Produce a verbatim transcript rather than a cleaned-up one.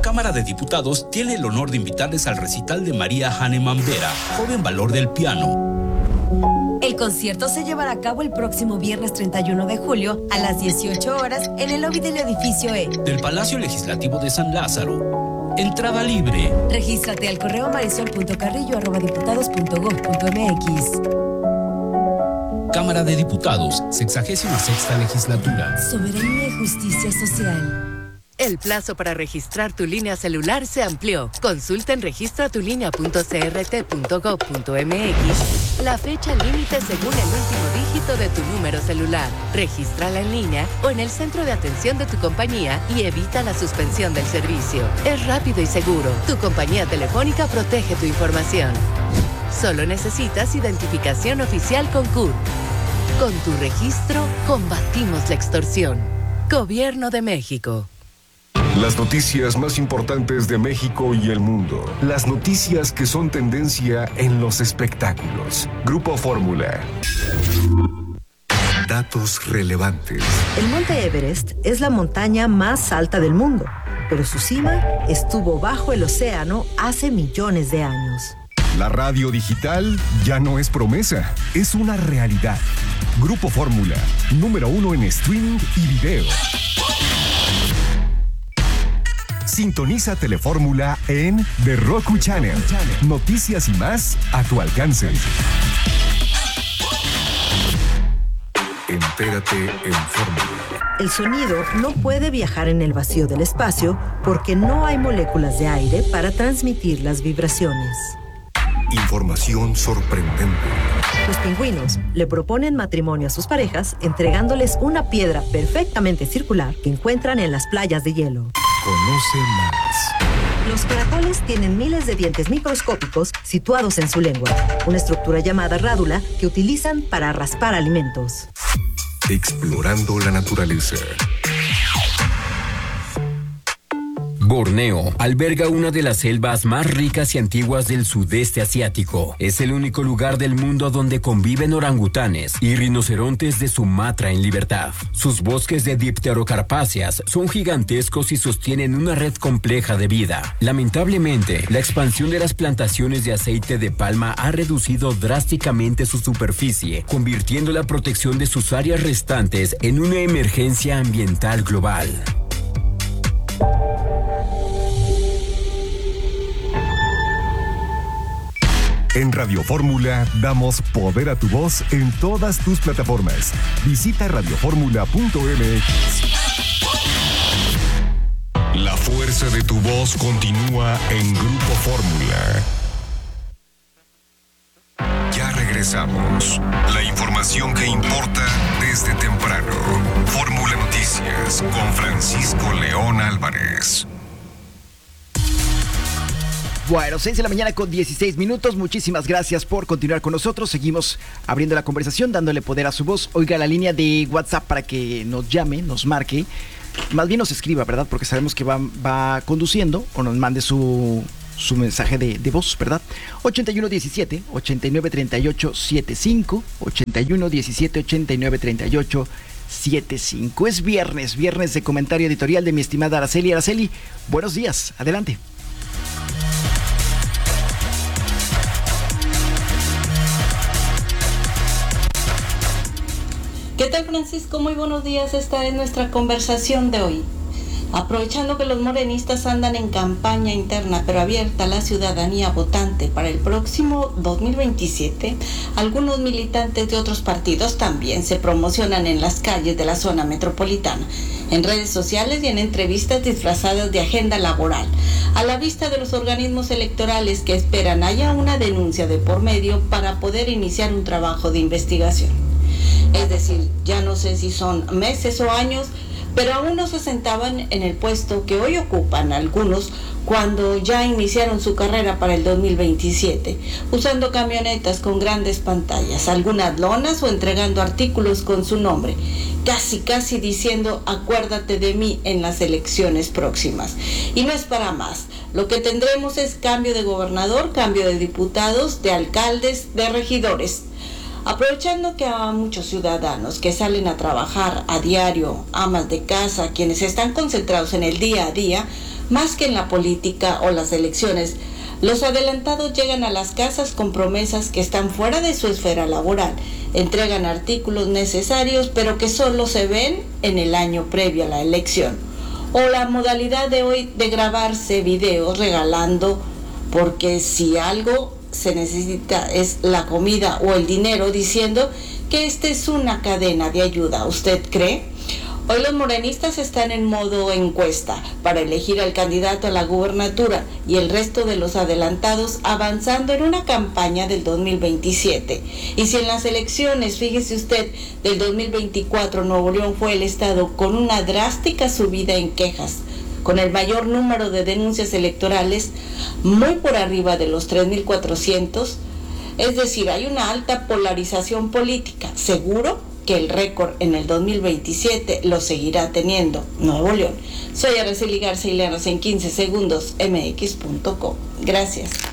Cámara de Diputados tiene el honor de invitarles al recital de María Hahnemann Vera, Joven Valor del Piano. El concierto se llevará a cabo el próximo viernes treinta y uno de julio a las dieciocho horas en el lobby del edificio E del Palacio Legislativo de San Lázaro. Entrada libre. Regístrate al correo marisol punto carrillo arroba diputados punto gob punto mx. Cámara de Diputados, sexagésima sexta legislatura. Soberanía y justicia social. El plazo para registrar tu línea celular se amplió. Consulta en registra tu línea punto c r t punto gob punto m x la fecha límite según el último dígito de tu número celular. Regístrala en línea o en el centro de atención de tu compañía y evita la suspensión del servicio. Es rápido y seguro. Tu compañía telefónica protege tu información. Solo necesitas identificación oficial con C U R. Con tu registro, combatimos la extorsión. Gobierno de México. Las noticias más importantes de México y el mundo. Las noticias que son tendencia en los espectáculos. Grupo Fórmula. Datos relevantes. El Monte Everest es la montaña más alta del mundo, pero su cima estuvo bajo el océano hace millones de años. La radio digital ya no es promesa, es una realidad. Grupo Fórmula, número uno en streaming y video. Sintoniza Telefórmula en The Roku Channel. Noticias y más a tu alcance. Entérate en Fórmula. El sonido no puede viajar en el vacío del espacio porque no hay moléculas de aire para transmitir las vibraciones. Información sorprendente. Los pingüinos le proponen matrimonio a sus parejas entregándoles una piedra perfectamente circular que encuentran en las playas de hielo. Conoce más. Los caracoles tienen miles de dientes microscópicos situados en su lengua, una estructura llamada rádula que utilizan para raspar alimentos. Explorando la naturaleza. Borneo alberga una de las selvas más ricas y antiguas del sudeste asiático. Es el único lugar del mundo donde conviven orangutanes y rinocerontes de Sumatra en libertad. Sus bosques de dipterocarpáceas son gigantescos y sostienen una red compleja de vida. Lamentablemente, la expansión de las plantaciones de aceite de palma ha reducido drásticamente su superficie, convirtiendo la protección de sus áreas restantes en una emergencia ambiental global. En Radio Fórmula damos poder a tu voz en todas tus plataformas. Visita radio fórmula punto m x. La fuerza de tu voz continúa en Grupo Fórmula. Ya regresamos. La información que importa desde temprano. Fórmula Noticias con Francisco León Álvarez. Bueno, seis de la mañana con dieciséis minutos. Muchísimas gracias por continuar con nosotros. Seguimos abriendo la conversación, dándole poder a su voz. Oiga la línea de WhatsApp para que nos llame, nos marque. Más bien nos escriba, ¿verdad? Porque sabemos que va, va conduciendo o nos mande su, su mensaje de, de voz, ¿verdad? ochenta y uno diecisiete, ochenta y nueve treinta y ocho setenta y cinco, ochenta y uno diecisiete, ochenta y nueve treinta y ocho setenta y cinco. Es viernes, viernes de comentario editorial de mi estimada Araceli. Araceli, buenos días, adelante. ¿Qué tal, Francisco? Muy buenos días. Esta es nuestra conversación de hoy. Aprovechando que los morenistas andan en campaña interna pero abierta a la ciudadanía votante para el próximo dos mil veintisiete, algunos militantes de otros partidos también se promocionan en las calles de la zona metropolitana, en redes sociales y en entrevistas disfrazadas de agenda laboral, a la vista de los organismos electorales que esperan haya una denuncia de por medio para poder iniciar un trabajo de investigación. Es decir, ya no sé si son meses o años, pero aún no se sentaban en el puesto que hoy ocupan algunos cuando ya iniciaron su carrera para el dos mil veintisiete, usando camionetas con grandes pantallas, algunas lonas o entregando artículos con su nombre, casi casi diciendo acuérdate de mí en las elecciones próximas. Y no es para más, lo que tendremos es cambio de gobernador, cambio de diputados, de alcaldes, de regidores. Aprovechando que a muchos ciudadanos que salen a trabajar a diario, amas de casa, quienes están concentrados en el día a día, Más que en la política o las elecciones, los adelantados llegan a las casas con promesas que están fuera de su esfera laboral, entregan artículos necesarios pero que solo se ven en el año previo a la elección. O la modalidad de hoy de grabarse videos regalando, porque si algo se necesita es la comida o el dinero, diciendo que esta es una cadena de ayuda. ¿Usted cree? Hoy los morenistas están en modo encuesta para elegir al candidato a la gubernatura y el resto de los adelantados avanzando en una campaña del dos mil veintisiete. Y si en las elecciones, fíjese usted, del dos mil veinticuatro Nuevo León fue el estado con una drástica subida en quejas, con el mayor número de denuncias electorales, muy por arriba de los tres mil cuatrocientos, es decir, hay una alta polarización política, seguro que el récord en el dos mil veintisiete lo seguirá teniendo Nuevo León. Soy Araceli Garza y Leanos en quince segundos, m x punto com. Gracias.